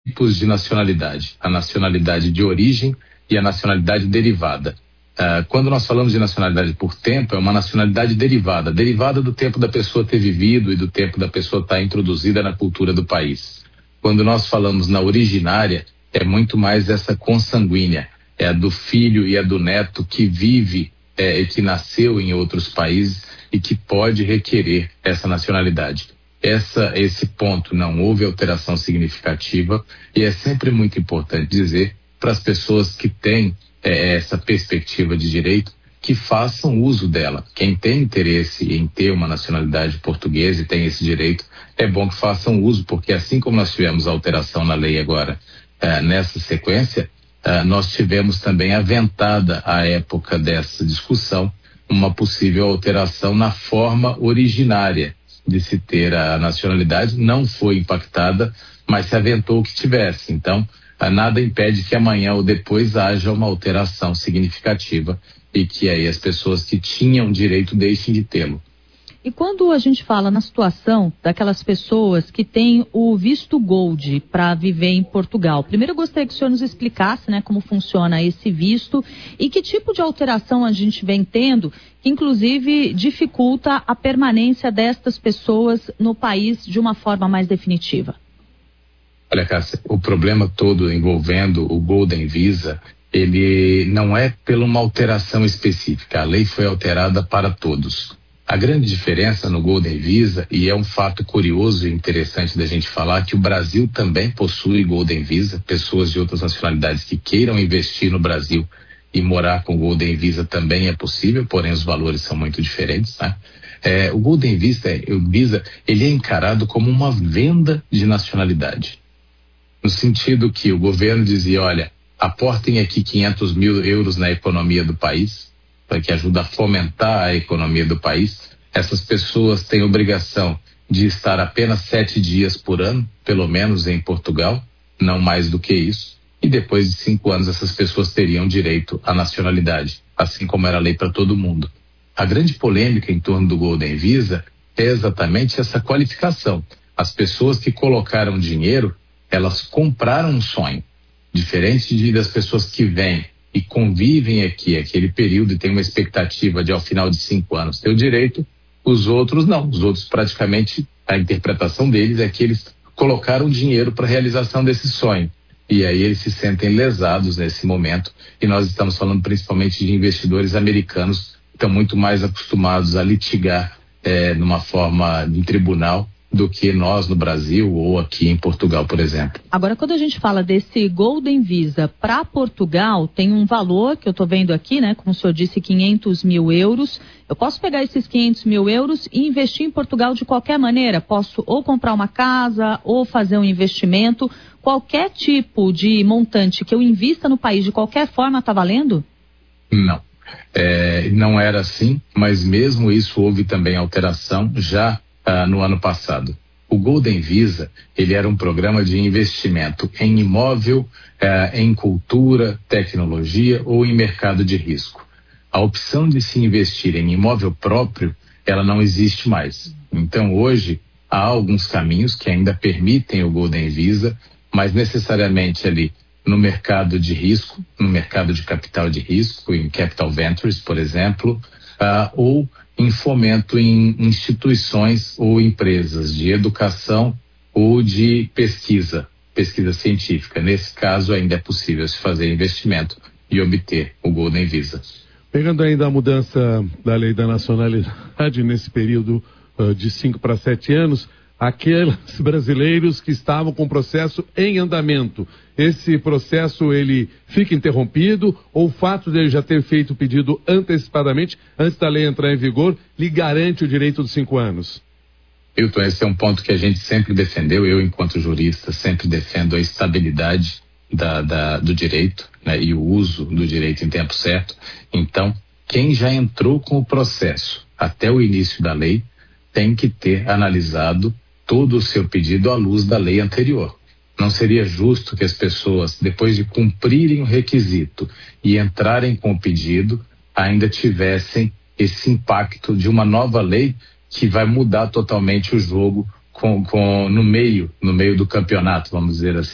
tipos de nacionalidade: a nacionalidade de origem e a nacionalidade derivada. Quando nós falamos de nacionalidade por tempo, é uma nacionalidade derivada do tempo da pessoa ter vivido e do tempo da pessoa estar introduzida na cultura do país. Quando nós falamos na originária, é muito mais essa consanguínea, é a do filho e a do neto que vive e que nasceu em outros países e que pode requerer essa nacionalidade. Esse ponto não houve alteração significativa, e é sempre muito importante dizer para as pessoas que têm essa perspectiva de direito que façam uso dela. Quem tem interesse em ter uma nacionalidade portuguesa e tem esse direito, é bom que façam uso, porque assim como nós tivemos a alteração na lei agora, nessa sequência, nós tivemos também aventada à época dessa discussão uma possível alteração na forma originária de se ter a nacionalidade. Não foi impactada, mas se aventou que tivesse. Então, nada impede que amanhã ou depois haja uma alteração significativa e que aí as pessoas que tinham direito deixem de tê-lo. E quando a gente fala na situação daquelas pessoas que têm o visto Gold para viver em Portugal, primeiro eu gostaria que o senhor nos explicasse, né, como funciona esse visto e que tipo de alteração a gente vem tendo, que inclusive dificulta a permanência destas pessoas no país de uma forma mais definitiva. Olha, Cássia, o problema todo envolvendo o Golden Visa, ele não é por uma alteração específica. A lei foi alterada para todos. A grande diferença no Golden Visa, e é um fato curioso e interessante da gente falar, que o Brasil também possui Golden Visa. Pessoas de outras nacionalidades que queiram investir no Brasil e morar com Golden Visa também é possível, porém os valores são muito diferentes, né? O Golden Visa, ele é encarado como uma venda de nacionalidade. No sentido que o governo dizia, olha, aportem aqui 500 mil euros na economia do país, para que ajude a fomentar a economia do país. Essas pessoas têm obrigação de estar apenas 7 dias por ano, pelo menos em Portugal, não mais do que isso. E depois de 5 anos essas pessoas teriam direito à nacionalidade, assim como era a lei para todo mundo. A grande polêmica em torno do Golden Visa é exatamente essa qualificação. As pessoas que colocaram dinheiro, elas compraram um sonho. Diferente das pessoas que vêm e convivem aqui aquele período e tem uma expectativa de ao final de 5 anos ter o direito, os outros não. Os outros praticamente, a interpretação deles é que eles colocaram dinheiro para a realização desse sonho. E aí eles se sentem lesados nesse momento, e nós estamos falando principalmente de investidores americanos que estão muito mais acostumados a litigar numa forma de tribunal do que nós no Brasil ou aqui em Portugal, por exemplo. Agora, quando a gente fala desse Golden Visa para Portugal, tem um valor que eu estou vendo aqui, né? Como o senhor disse, 500 mil euros. Eu posso pegar esses 500 mil euros e investir em Portugal de qualquer maneira? Posso ou comprar uma casa ou fazer um investimento? Qualquer tipo de montante que eu invista no país de qualquer forma está valendo? Não. Não era assim, mas mesmo isso houve também alteração já no ano passado. O Golden Visa, ele era um programa de investimento em imóvel, em cultura, tecnologia ou em mercado de risco. A opção de se investir em imóvel próprio, ela não existe mais. Então hoje há alguns caminhos que ainda permitem o Golden Visa, mas necessariamente ali no mercado de risco, no mercado de capital de risco, em Capital Ventures, por exemplo, ou em fomento em instituições ou empresas de educação ou de pesquisa científica. Nesse caso ainda é possível se fazer investimento e obter o Golden Visa. Pegando ainda a mudança da lei da nacionalidade nesse período de 5 para 7 anos, aqueles brasileiros que estavam com o processo em andamento, esse processo ele fica interrompido, ou o fato de ele já ter feito o pedido antecipadamente, antes da lei entrar em vigor, lhe garante o direito dos 5 anos? Hilton, esse é um ponto que a gente sempre defendeu. Eu, enquanto jurista, sempre defendo a estabilidade do direito, né, e o uso do direito em tempo certo. Então, quem já entrou com o processo até o início da lei tem que ter analisado todo o seu pedido à luz da lei anterior. Não seria justo que as pessoas, depois de cumprirem o requisito e entrarem com o pedido, ainda tivessem esse impacto de uma nova lei que vai mudar totalmente o jogo no meio do campeonato, vamos dizer assim.